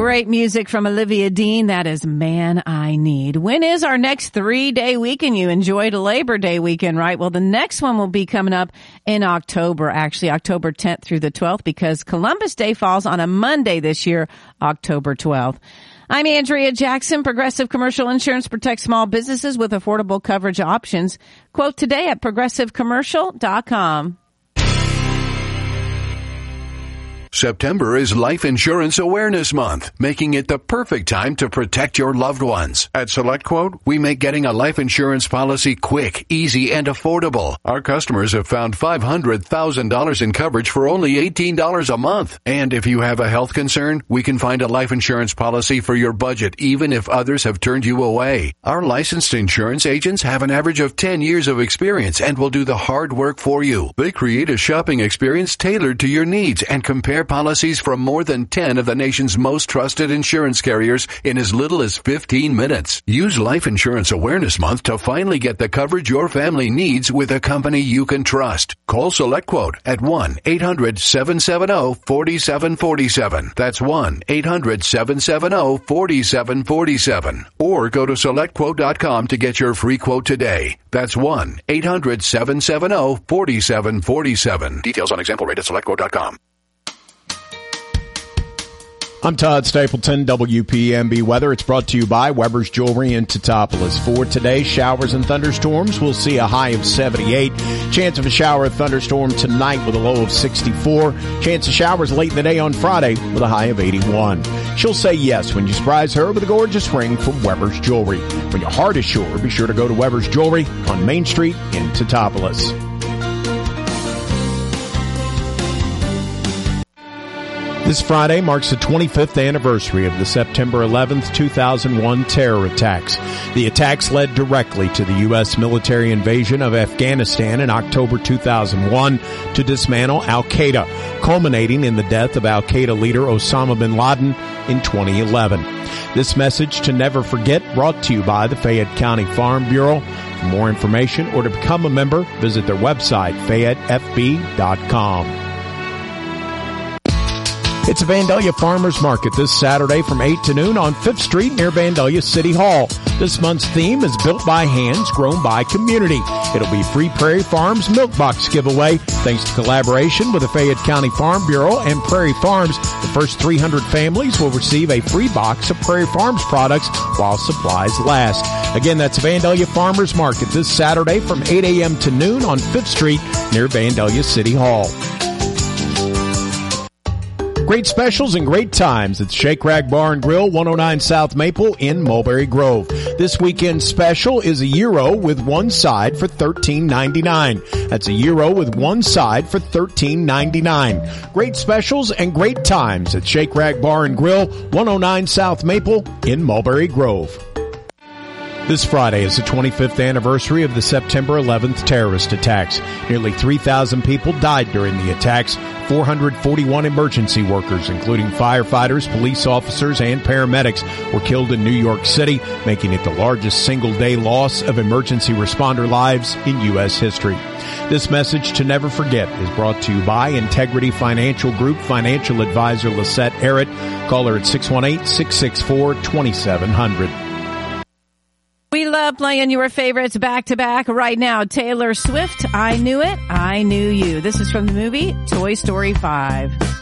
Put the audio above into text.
Great music from Olivia Dean. That is Man I Need. When is our next 3-day weekend? You enjoyed Labor Day weekend, right? Well, the next one will be coming up in October, actually October 10th through the 12th, because Columbus Day falls on a Monday this year, October 12th. I'm Andrea Jackson. Progressive Commercial Insurance protects small businesses with affordable coverage options. Quote today at progressivecommercial.com. September is Life Insurance Awareness Month, making it the perfect time to protect your loved ones. At SelectQuote, we make getting a life insurance policy quick, easy, and affordable. Our customers have found $500,000 in coverage for only $18 a month. And if you have a health concern, we can find a life insurance policy for your budget, even if others have turned you away. Our licensed insurance agents have an average of 10 years of experience and will do the hard work for you. They create a shopping experience tailored to your needs and compare policies from more than 10 of the nation's most trusted insurance carriers in as little as 15 minutes. Use Life Insurance Awareness Month to finally get the coverage your family needs with a company you can trust. Call SelectQuote at 1-800-770-4747. That's 1-800-770-4747. Or go to SelectQuote.com to get your free quote today. That's 1-800-770-4747. Details on example rate at SelectQuote.com. I'm Todd Stapleton, WPMB Weather. It's brought to you by Weber's Jewelry in Teutopolis. For today, showers and thunderstorms. We'll see a high of 78. Chance of a shower or thunderstorm tonight with a low of 64. Chance of showers late in the day on Friday with a high of 81. She'll say yes when you surprise her with a gorgeous ring from Weber's Jewelry. When your heart is sure, be sure to go to Weber's Jewelry on Main Street in Teutopolis. This Friday marks the 25th anniversary of the September 11th, 2001 terror attacks. The attacks led directly to the U.S. military invasion of Afghanistan in October 2001 to dismantle al-Qaeda, culminating in the death of al-Qaeda leader Osama bin Laden in 2011. This message to never forget brought to you by the Fayette County Farm Bureau. For more information or to become a member, visit their website, FayetteFB.com. It's a Vandalia Farmers Market this Saturday from 8 to noon on 5th Street near Vandalia City Hall. This month's theme is Built by Hands, Grown by Community. It'll be free Prairie Farms Milk Box giveaway thanks to collaboration with the Fayette County Farm Bureau and Prairie Farms. The first 300 families will receive a free box of Prairie Farms products while supplies last. Again, that's Vandalia Farmers Market this Saturday from 8 a.m. to noon on 5th Street near Vandalia City Hall. Great specials and great times at Shake Rag Bar and Grill, 109 South Maple in Mulberry Grove. This weekend special is a gyro with one side for $13.99. That's a gyro with one side for $13.99. Great specials and great times at Shake Rag Bar and Grill, 109 South Maple in Mulberry Grove. This Friday is the 25th anniversary of the September 11th terrorist attacks. Nearly 3,000 people died during the attacks. 441 emergency workers, including firefighters, police officers, and paramedics, were killed in New York City, making it the largest single-day loss of emergency responder lives in U.S. history. This message to never forget is brought to you by Integrity Financial Group financial advisor Lisette Errett. Call her at 618-664-2700. We love playing your favorites back to back right now. Taylor Swift, I Knew It, I Knew You. This is from the movie Toy Story 5.